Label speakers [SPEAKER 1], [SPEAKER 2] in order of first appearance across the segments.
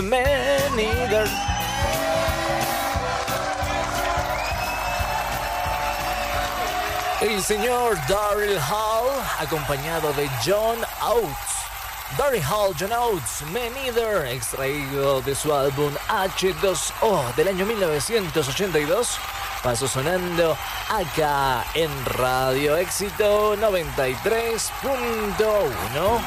[SPEAKER 1] Me Neither. El señor Daryl Hall, acompañado de John Oates. Daryl Hall, John Oates, Me Neither, extraído de su álbum H2O del año 1982. Pasó sonando acá en Radio Éxito 93.1.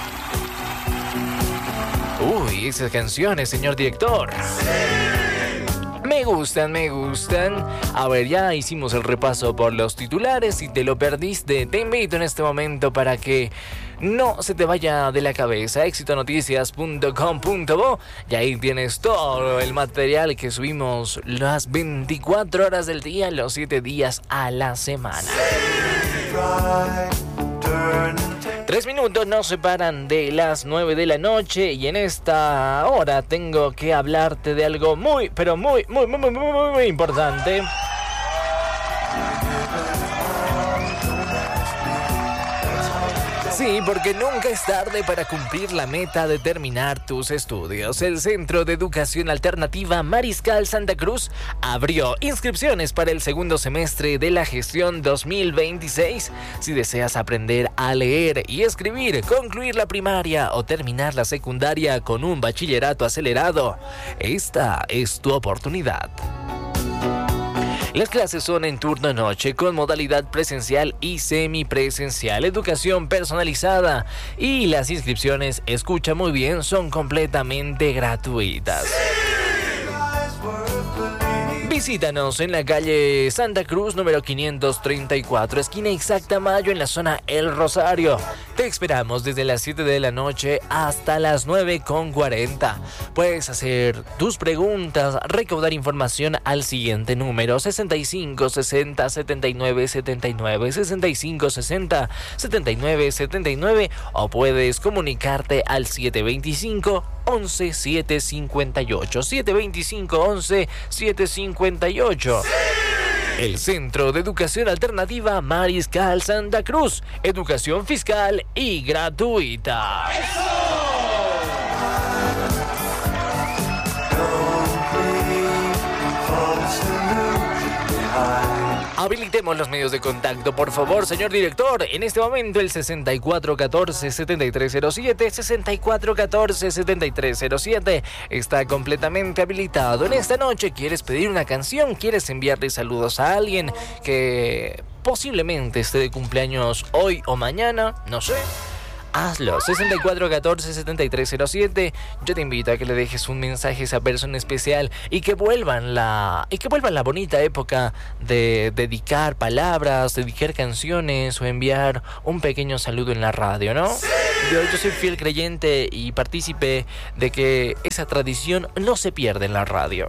[SPEAKER 1] Uy, esas canciones, señor director. Me gustan. A ver, ya hicimos el repaso por los titulares. Si te lo perdiste, te invito en este momento para que no se te vaya de la cabeza. Exitonoticias.com.bo. Y ahí tienes todo el material que subimos las 24 horas del día, los 7 días a la semana. 3 minutos nos separan de las 9 de la noche y en esta hora tengo que hablarte de algo muy importante. Sí, porque nunca es tarde para cumplir la meta de terminar tus estudios. El Centro de Educación Alternativa Mariscal Santa Cruz abrió inscripciones para el segundo semestre de la gestión 2026. Si deseas aprender a leer y escribir, concluir la primaria o terminar la secundaria con un bachillerato acelerado, esta es tu oportunidad. Las clases son en turno noche con modalidad presencial y semipresencial, educación personalizada y las inscripciones, escucha muy bien, son completamente gratuitas. Visítanos en la calle Santa Cruz, número 534, esquina Exacta Mayo, en la zona El Rosario. Te esperamos desde las 7 de la noche hasta las 9:40. Puedes hacer tus preguntas, recaudar información al siguiente número: 65 60 79 79, 65 60 79 79, o puedes comunicarte al 725 11 758, 725 11 758. ¡Sí! El Centro de Educación Alternativa Mariscal Santa Cruz, educación fiscal y gratuita. ¡Eso! Habilitemos los medios de contacto, por favor, señor director. En este momento el 6414-7307, 6414-7307 está completamente habilitado. En esta noche quieres pedir una canción, quieres enviarle saludos a alguien que posiblemente esté de cumpleaños hoy o mañana, no sé. Hazlo, 6414-7307. Yo te invito a que le dejes un mensaje a esa persona especial y que vuelvan la bonita época de dedicar palabras, dedicar canciones o enviar un pequeño saludo en la radio, ¿no? ¡Sí! Yo soy fiel creyente y partícipe de que esa tradición no se pierde en la radio.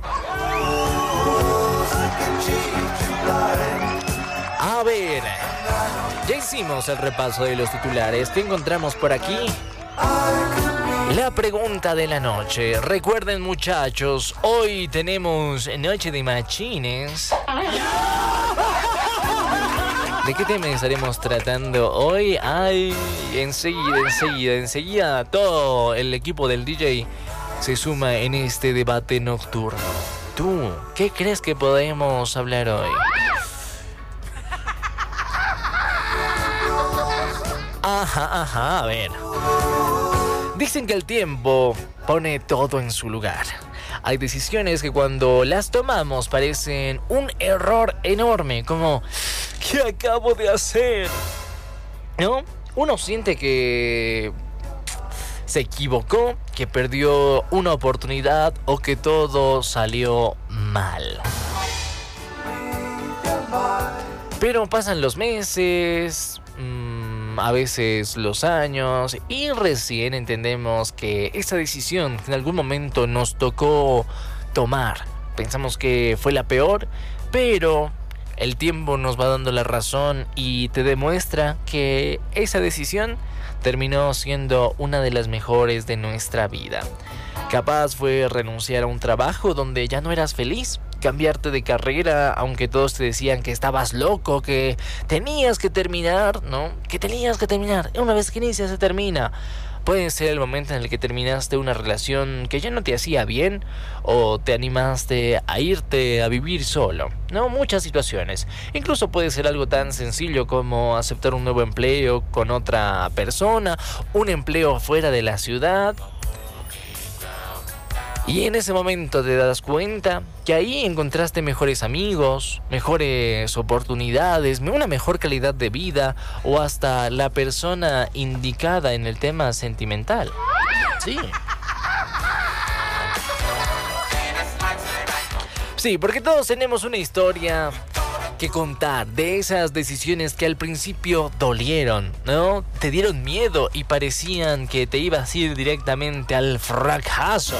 [SPEAKER 1] A ver, ya hicimos el repaso de los titulares. ¿Qué encontramos por aquí? La pregunta de la noche. Recuerden, muchachos, hoy tenemos Noche de Machines. ¿De qué tema estaremos tratando hoy? Ay, enseguida todo el equipo del DJ se suma en este debate nocturno. ¿Tú qué crees que podemos hablar hoy? Ajá, a ver. Dicen que el tiempo pone todo en su lugar. Hay decisiones que cuando las tomamos parecen un error enorme, como ¿qué acabo de hacer? ¿No? Uno siente que se equivocó, que perdió una oportunidad o que todo salió mal. Pero pasan los meses, a veces los años, y recién entendemos que esa decisión que en algún momento nos tocó tomar, pensamos que fue la peor, pero el tiempo nos va dando la razón y te demuestra que esa decisión terminó siendo una de las mejores de nuestra vida. Capaz fue renunciar a un trabajo donde ya no eras feliz, cambiarte de carrera, aunque todos te decían que estabas loco, que tenías que terminar, ¿no? Que tenías que terminar. Una vez que inicia, se termina. Puede ser el momento en el que terminaste una relación que ya no te hacía bien o te animaste a irte a vivir solo, ¿no? Muchas situaciones. Incluso puede ser algo tan sencillo como aceptar un nuevo empleo con otra persona, un empleo fuera de la ciudad. Y en ese momento te das cuenta que ahí encontraste mejores amigos, mejores oportunidades, una mejor calidad de vida o hasta la persona indicada en el tema sentimental. Sí. Sí, porque todos tenemos una historia que contar de esas decisiones que al principio dolieron, ¿no? Te dieron miedo y parecían que te ibas a ir directamente al fracaso.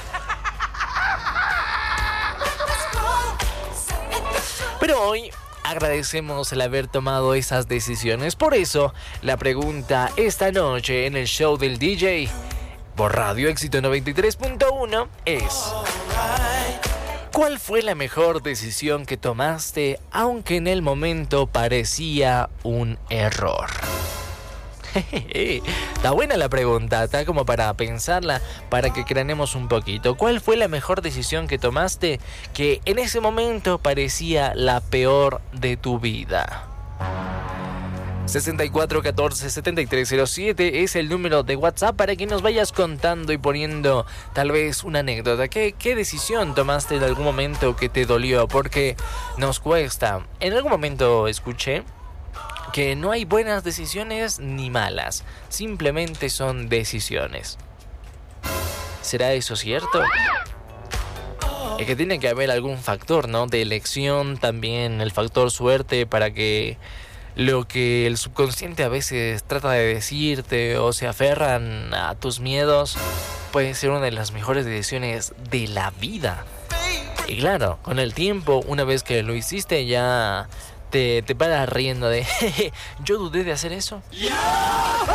[SPEAKER 1] Pero hoy agradecemos el haber tomado esas decisiones. Por eso, la pregunta esta noche en el show del DJ por Radio Éxito 93.1 es: ¿cuál fue la mejor decisión que tomaste, aunque en el momento parecía un error? Está buena la pregunta, está como para pensarla, para que craneemos un poquito. ¿Cuál fue la mejor decisión que tomaste que en ese momento parecía la peor de tu vida? 6414-7307 es el número de WhatsApp para que nos vayas contando y poniendo tal vez una anécdota. ¿Qué decisión tomaste en algún momento que te dolió? Porque nos cuesta. En algún momento escuché que no hay buenas decisiones ni malas, simplemente son decisiones. ¿Será eso cierto? Es que tiene que haber algún factor, ¿no? De elección, también el factor suerte, para que lo que el subconsciente a veces trata de decirte o se aferran a tus miedos puede ser una de las mejores decisiones de la vida. Y claro, con el tiempo, una vez que lo hiciste, ya te paras riendo de jeje, yo dudé de hacer eso.